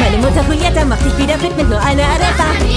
Meine Mutter Julietta macht dich wieder fit mit nur einer Arepa.